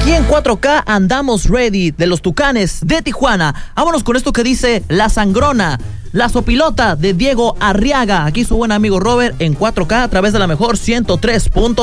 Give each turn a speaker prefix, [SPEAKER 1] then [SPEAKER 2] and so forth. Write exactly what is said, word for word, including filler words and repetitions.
[SPEAKER 1] Aquí en cuatro K andamos ready, de los Tucanes de Tijuana. Vámonos con esto que dice La Sangrona, La Sopilota de Diego Arriaga. Aquí su buen amigo Robert en cuatro K a través de la mejor ciento tres punto tres.